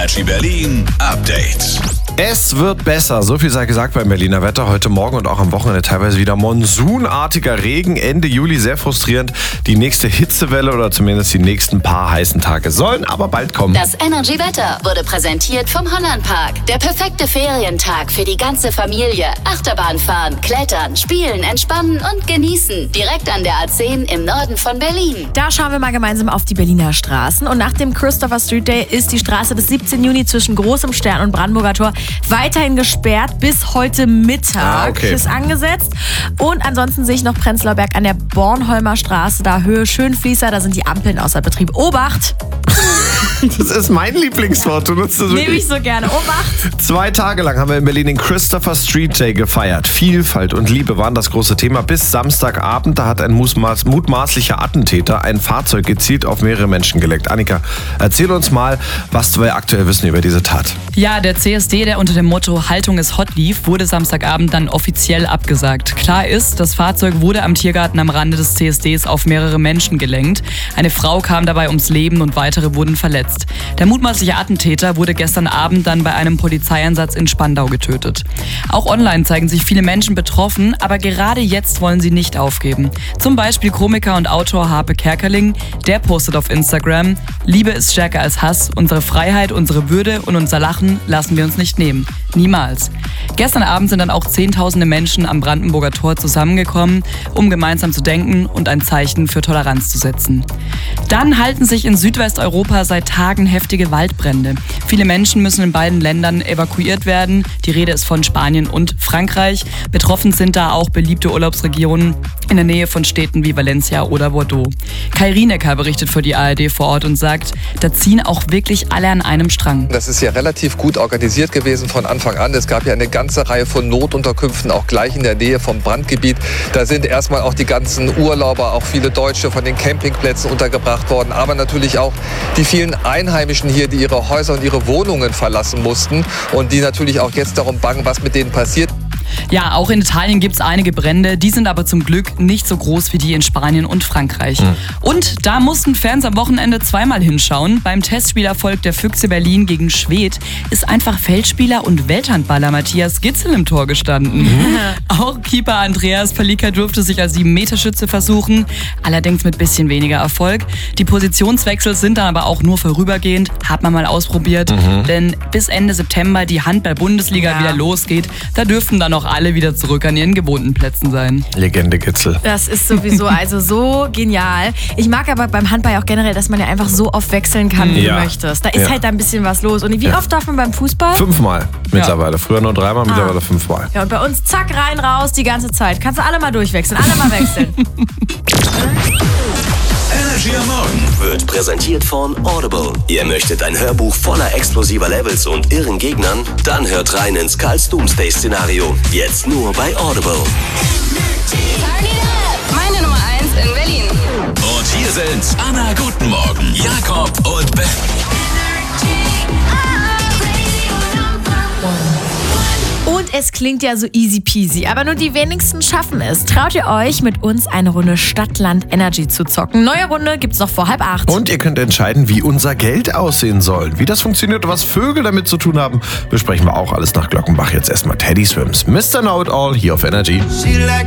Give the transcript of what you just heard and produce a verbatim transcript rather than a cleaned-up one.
Energy Berlin Update. Es wird besser, so viel sei gesagt beim Berliner Wetter. Heute Morgen und auch am Wochenende teilweise wieder monsunartiger Regen. Ende Juli sehr frustrierend. Die nächste Hitzewelle oder zumindest die nächsten paar heißen Tage sollen aber bald kommen. Das Energy Wetter wurde präsentiert vom Hollandpark. Der perfekte Ferientag für die ganze Familie. Achterbahn fahren, klettern, spielen, entspannen und genießen. Direkt an der A zehn im Norden von Berlin. Da schauen wir mal gemeinsam auf die Berliner Straßen. Und nach dem Christopher Street Day ist die Straße bis siebzehnten Juni zwischen Großem Stern und Brandenburger Tor weiterhin gesperrt. Bis heute Mittag ah, okay. ist angesetzt. Und ansonsten sehe ich noch Prenzlauer Berg an der Bornholmer Straße. Da Höhe Schönfließer, da sind die Ampeln außer Betrieb. Obacht! Das ist mein Lieblingswort. Du nutzt das Nehme ich so gerne. Obacht! Zwei Tage lang haben wir in Berlin den Christopher Street Day gefeiert. Vielfalt und Liebe waren das große Thema. Bis Samstagabend, da hat ein mutmaß, mutmaßlicher Attentäter ein Fahrzeug gezielt auf mehrere Menschen gelenkt. Annika, erzähl uns mal, was wir aktuell wissen über diese Tat. Ja, der C S D, der unter dem Motto Haltung ist hot lief, wurde Samstagabend dann offiziell abgesagt. Klar ist, das Fahrzeug wurde am Tiergarten am Rande des C S Ds auf mehrere Menschen gelenkt. Eine Frau kam dabei ums Leben und weitere wurden verletzt. Der mutmaßliche Attentäter wurde gestern Abend dann bei einem Polizeieinsatz in Spandau getötet. Auch online zeigen sich viele Menschen betroffen, aber gerade jetzt wollen sie nicht aufgeben. Zum Beispiel Komiker und Autor Harpe Kerkeling, der postet auf Instagram: Liebe ist stärker als Hass, unsere Freiheit, unsere Würde und unser Lachen lassen wir uns nicht nehmen. Niemals. Gestern Abend sind dann auch zehntausende Menschen am Brandenburger Tor zusammengekommen, um gemeinsam zu denken und ein Zeichen für Toleranz zu setzen. Dann halten sich in Südwesteuropa seit Tagen heftige Waldbrände. Viele Menschen müssen in beiden Ländern evakuiert werden. Die Rede ist von Spanien und Frankreich. Betroffen sind da auch beliebte Urlaubsregionen in der Nähe von Städten wie Valencia oder Bordeaux. Kai Rienecker berichtet für die A R D vor Ort und sagt, da ziehen auch wirklich alle an einem Strang. Das ist ja relativ gut organisiert gewesen von Anfang an. Es gab ja eine ganze Reihe von Notunterkünften, auch gleich in der Nähe vom Brandgebiet. Da sind erstmal auch die ganzen Urlauber, auch viele Deutsche von den Campingplätzen untergebracht worden, aber natürlich auch die vielen Einheimischen hier, die ihre Häuser und ihre Wohnungen verlassen mussten und die natürlich auch jetzt darum bangen, was mit denen passiert. Ja, auch in Italien gibt es einige Brände, die sind aber zum Glück nicht so groß wie die in Spanien und Frankreich. Mhm. Und da mussten Fans am Wochenende zweimal hinschauen. Beim Testspielerfolg der Füchse Berlin gegen Schwedt ist einfach Feldspieler und Welthandballer Matthias Gitzel im Tor gestanden. Mhm. Auch Keeper Andreas Palika durfte sich als sieben-Meter-Schütze versuchen, allerdings mit bisschen weniger Erfolg. Die Positionswechsel sind dann aber auch nur vorübergehend, hat man mal ausprobiert. Mhm. Denn bis Ende September die Handball-Bundesliga ja. wieder losgeht, da dürften dann noch alle wieder zurück an ihren gewohnten Plätzen sein. Legende Gitzel. Das ist sowieso also so genial. Ich mag aber beim Handball auch generell, dass man ja einfach so oft wechseln kann, wie ja. du möchtest. Da ist ja. halt ein bisschen was los. Und wie ja. oft darf man beim Fußball? Fünfmal mittlerweile. Ja. Früher nur dreimal, ah. mittlerweile fünfmal. Ja, und bei uns zack, rein, raus, die ganze Zeit. Kannst du alle mal durchwechseln, alle mal wechseln. Energy am Morgen wird präsentiert von Audible. Ihr möchtet ein Hörbuch voller explosiver Levels und irren Gegnern? Dann hört rein ins Karls Doomsday-Szenario. Jetzt nur bei Audible. Meine Nummer eins in Berlin. Und hier sind Anna, guten Morgen, Jakob und Ben. Und es klingt ja so easy peasy, aber nur die wenigsten schaffen es. Traut ihr euch, mit uns eine Runde Stadtland Energy zu zocken? Neue Runde gibt's noch vor halb acht. Und ihr könnt entscheiden, wie unser Geld aussehen soll. Wie das funktioniert und was Vögel damit zu tun haben, besprechen wir auch alles nach Glockenbach. Jetzt erstmal Teddy Swims. Mister Know It All hier auf Energy.